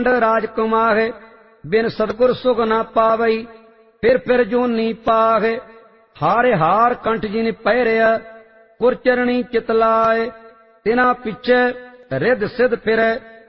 राज कुमाहे, बिन सतगुर सुख न पावई, फिर जूनी पाहे। हारे हार कंठ जिन पहिरिया, कुरचरणी चित लाए, तिना पिछे रिद सिद्ध फिरै,